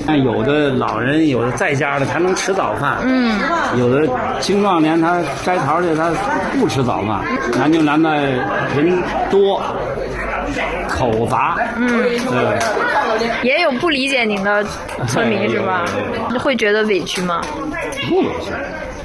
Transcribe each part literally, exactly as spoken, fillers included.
像有的老人，有的在家的，他能吃早饭。嗯，有的青壮年他摘桃去，他不吃早饭。难就难在人多，口杂。嗯，对。 也有不理解您的村民是吧？会觉得委屈吗？ 不委屈。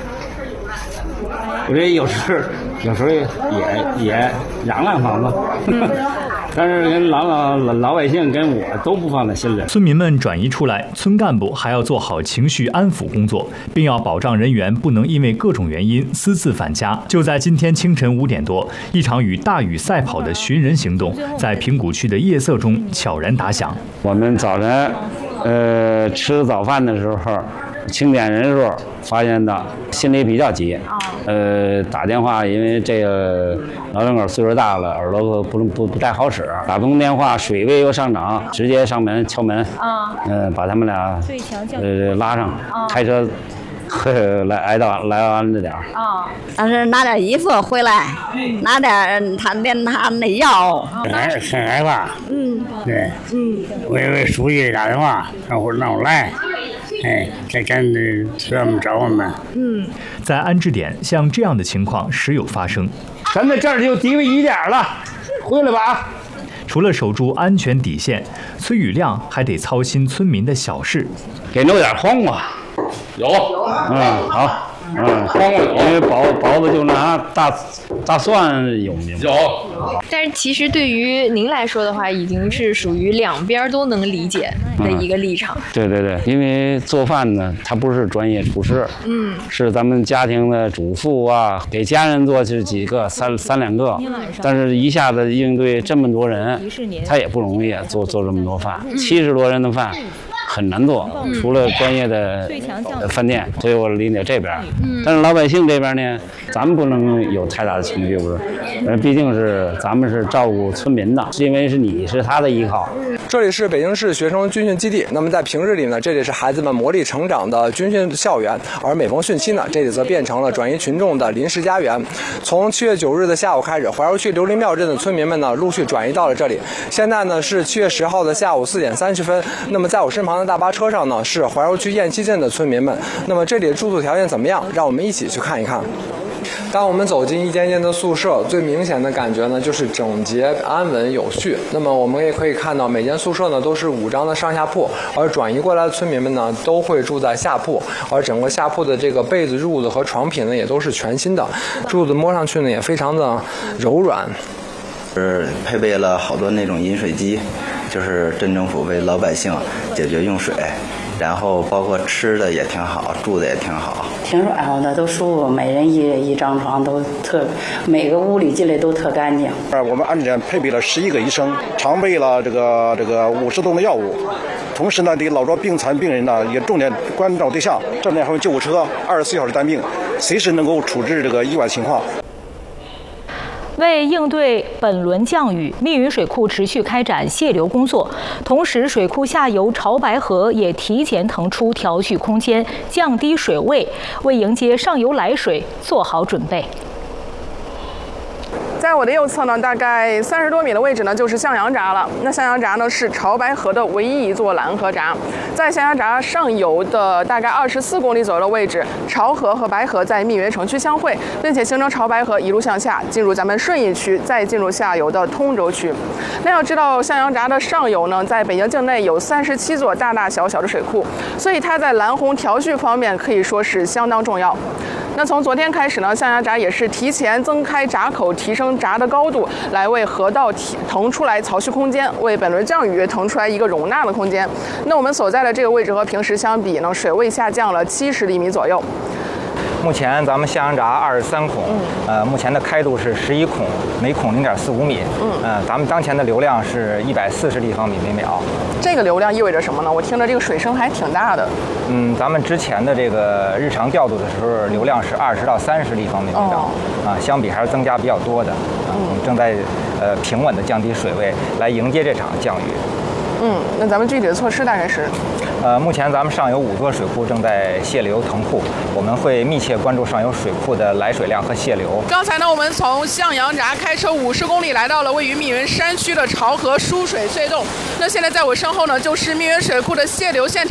我这有时有时候也也嚷嚷房子。嗯但是跟老老老百姓跟我都不放在心里。 村民们转移出来，村干部还要做好情绪安抚工作，并要保障人员不能因为各种原因私自返家。就在今天清晨五点多，一场与大雨赛跑的寻人行动在平谷区的夜色中悄然打响。 我们早晨，呃，吃早饭的时候，清点人数发现的，心里比较急。呃，打电话，因为这个老两口岁数大了，耳朵不不不太好使，打不通电话，水位又上涨，直接上门敲门，啊，嗯、呃，把他们俩呃拉上，开车呵呵来挨到来到安置点。 啊，但是拿点衣服回来，拿点他连他那药， 很害很害怕，嗯，对，嗯，我给书记打电话，让我让我来。哎，再赶紧他们找我们。 嗯，在安置点，像这样的情况时有发生。 咱在这儿就低微一点了，回来吧。 除了守住安全底线，崔宇亮还得操心村民的小事。 给弄点黄瓜。 有。 嗯，好。嗯，黄瓜有。因为包包子就拿大大蒜有没有？ 有。 但是其实对于您来说的话，已经是属于两边都能理解的一个立场。 嗯、对对对，因为做饭呢，他不是专业厨师，嗯，是咱们家庭的主妇啊，给家人做是几个，三三两个，但是一下子应对这么多人，他也不容易做做这么多饭，七十多人的饭。很难做，除了专业的饭店，所以我理解这边。但是老百姓这边呢，咱们不能有太大的情绪，不是？呃，毕竟是咱们是照顾村民的，是因为是你是他的依靠。 这里是北京市学生军训基地。那么在平日里呢，这里是孩子们磨砺成长的军训校园，而每逢汛期呢，这里则变成了转移群众的临时家园。从七月九日的下午开始，怀柔区琉璃庙镇的村民们呢，陆续转移到了这里。现在呢是七月十号的下午四点三十分。那么在我身旁的大巴车上呢，是怀柔区雁栖镇的村民们。那么这里的住宿条件怎么样？让我们一起去看一看。当我们走进一间间的宿舍，最明显的感觉呢就是整洁、安稳、有序。那么我们也可以看到，每间宿舍呢都是五张的上下铺，而转移过来的村民们呢都会住在下铺，而整个下铺的这个被子、褥子和床品呢也都是全新的，褥子摸上去呢也非常的柔软。 是配备了好多那种饮水机，就是镇政府为老百姓解决用水。然后包括吃的也挺好，住的也挺好， 挺暖和的，都舒服。每人一一张床，都特每个屋里进来都特干净。 我们安置点配备了十一个医生，常备了这个这个五十多的药物，同时呢，这个老弱病残病人呢也重点关照对象，这边还有救护车，二十四小时待命，随时能够处置这个意外情况。 为应对本轮降雨，密云水库持续开展泄流工作，同时水库下游潮白河也提前腾出调蓄空间，降低水位，为迎接上游来水做好准备。 在我的右侧呢，大概三十多米的位置呢，就是向阳闸了。那向阳闸呢是潮白河的唯一一座拦河闸，在向阳闸上游的大概二十四公里左右的位置，潮河和白河在密云城区相会，并且形成潮白河一路向下进入咱们顺义区，再进入下游的通州区。那要知道，向阳闸的上游呢，在北京境内有三十七座大大小小的水库，所以它在拦洪调蓄方面可以说是相当重要。那从昨天开始呢，向阳闸也是提前增开闸口，提升闸的高度，来为河道腾出来槽蓄空间，为本轮降雨腾出来一个容纳的空间。那我们所在的这个位置和平时相比呢，水位下降了七十厘米左右。 目前咱们向阳闸二十三孔，呃，目前的开度是十一孔，每孔零点四五米。嗯，呃，咱们当前的流量是一百四十立方米每秒。 这个流量意味着什么呢？我听着这个水声还挺大的。 嗯，咱们之前的这个日常调度的时候，流量是二十到三十立方米每秒，哦、啊，相比还是增加比较多的。啊、嗯，我们正在呃平稳的降低水位，来迎接这场降雨。 嗯，那咱们具体的措施大概是？ 呃，目前咱们上游五座水库正在泄流腾库，我们会密切关注上游水库的来水量和泄流。 刚才呢，我们从向阳闸开车五十公里来到了位于密云山区的潮河输水隧洞。那现在在我身后呢，就是密云水库的泄流现场。